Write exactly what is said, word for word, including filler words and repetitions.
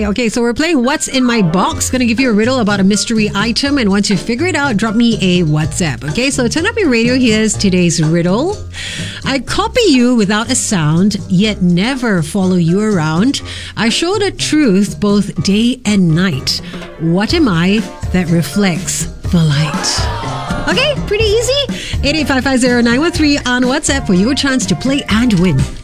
Hi. Okay, so we're playing What's in My Box. Gonna give you a riddle about a mystery item, and once you figure it out, drop me a WhatsApp. Okay, so turn up your radio. Here's today's riddle. I copy you without a sound, yet never follow you around. I show the truth both day and night. What am I that reflects the light? Okay, pretty easy. eight eight five five zero nine one three on WhatsApp for your chance to play and win.